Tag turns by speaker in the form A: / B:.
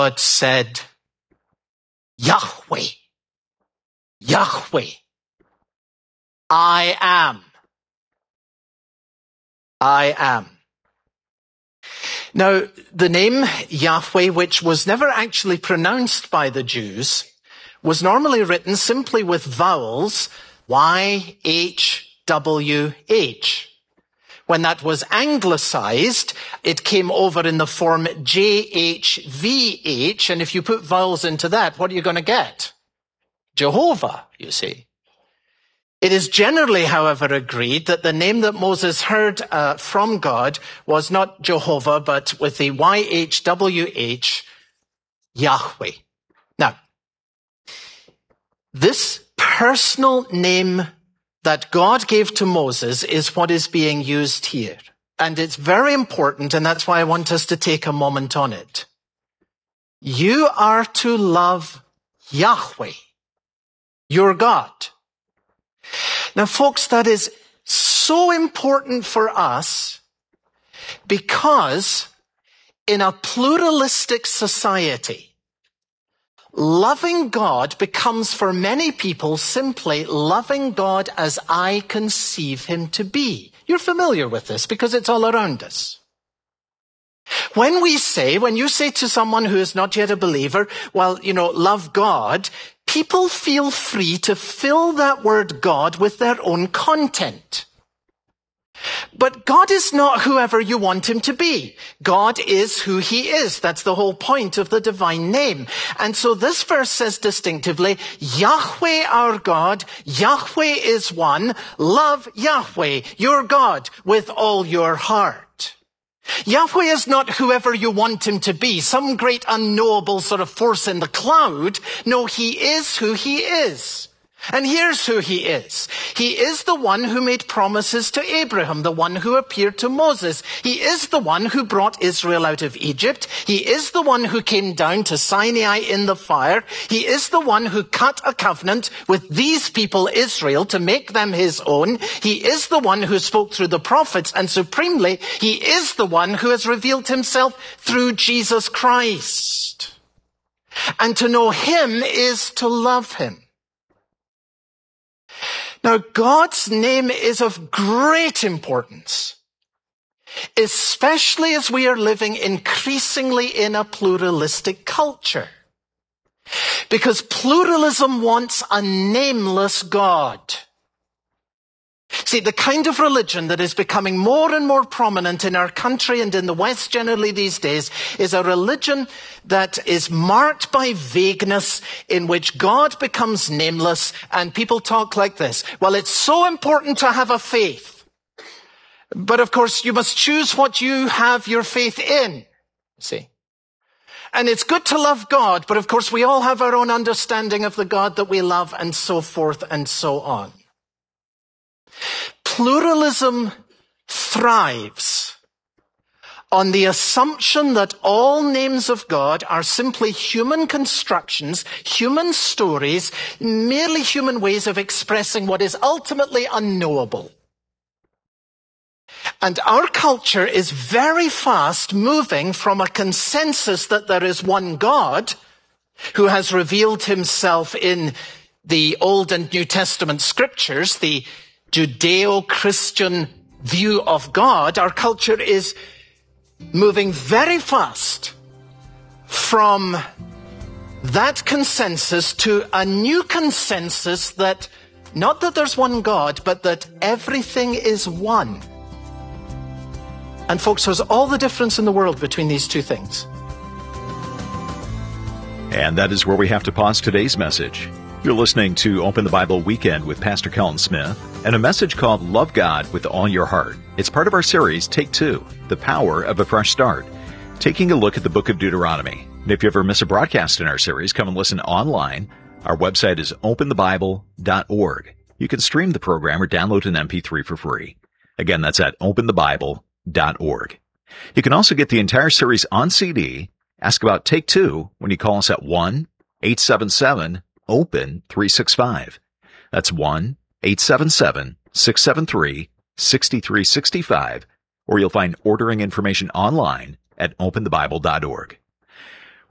A: God said, Yahweh, Yahweh, I am. I am. Now, the name Yahweh, which was never actually pronounced by the Jews, was normally written simply with vowels, Y-H-W-H. When that was anglicized, it came over in the form J-H-V-H, and if you put vowels into that, what are you going to get? Jehovah, you see. It is generally, however, agreed that the name that Moses heard from God was not Jehovah, but with the Y-H-W-H, Yahweh. Now, this personal name that God gave to Moses is what is being used here. And it's very important, and that's why I want us to take a moment on it. You are to love Yahweh, your God. Now, folks, that is so important for us because in a pluralistic society, loving God becomes for many people simply loving God as I conceive him to be. You're familiar with this because it's all around us. When you say to someone who is not yet a believer, well, love God, people feel free to fill that word God with their own content. But God is not whoever you want him to be. God is who he is. That's the whole point of the divine name. And so this verse says distinctively, Yahweh our God, Yahweh is one, love Yahweh, your God, with all your heart. Yahweh is not whoever you want him to be, some great unknowable sort of force in the cloud. No, he is who he is. And here's who he is. He is the one who made promises to Abraham, the one who appeared to Moses. He is the one who brought Israel out of Egypt. He is the one who came down to Sinai in the fire. He is the one who cut a covenant with these people, Israel, to make them his own. He is the one who spoke through the prophets, and supremely, he is the one who has revealed himself through Jesus Christ. And to know him is to love him. Now, God's name is of great importance, especially as we are living increasingly in a pluralistic culture. Because pluralism wants a nameless God. See, the kind of religion that is becoming more and more prominent in our country and in the West generally these days is a religion that is marked by vagueness, in which God becomes nameless, and people talk like this. Well, it's so important to have a faith. But of course, you must choose what you have your faith in. See? And it's good to love God, but of course, we all have our own understanding of the God that we love, and so forth and so on. Pluralism thrives on the assumption that all names of God are simply human constructions, human stories, merely human ways of expressing what is ultimately unknowable. And our culture is very fast moving from a consensus that there is one God who has revealed himself in the Old and New Testament scriptures, the Judeo-Christian view of God. Our culture is moving very fast from that consensus to a new consensus that, not that there's one God, but that everything is one. And folks, there's all the difference in the world between these two things.
B: And that is where we have to pause today's message. You're listening to Open the Bible Weekend with Pastor Kellen Smith and a message called Love God with All Your Heart. It's part of our series, Take Two, The Power of a Fresh Start, taking a look at the book of Deuteronomy. And if you ever miss a broadcast in our series, come and listen online. Our website is openthebible.org. You can stream the program or download an MP3 for free. Again, that's at openthebible.org. You can also get the entire series on CD. Ask about Take Two when you call us at 1-877-OPEN-365. That's 1-877-673-6365, or you'll find ordering information online at openthebible.org.